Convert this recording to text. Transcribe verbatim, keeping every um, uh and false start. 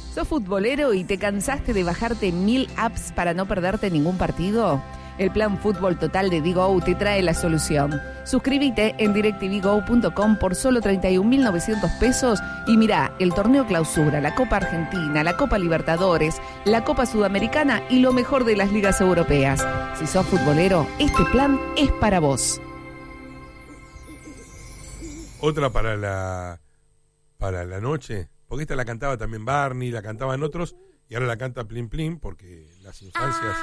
¿Sos futbolero y te cansaste de bajarte mil apps para no perderte ningún partido? El plan Fútbol Total de Digo te trae la solución. Suscríbete en directvgo punto com por solo treinta y un mil novecientos pesos y mirá el torneo Clausura, la Copa Argentina, la Copa Libertadores, la Copa Sudamericana y lo mejor de las ligas europeas. Si sos futbolero, este plan es para vos. Otra para la para la noche, porque esta la cantaba también Barney, la cantaban otros y ahora la canta Plin Plin porque las infancias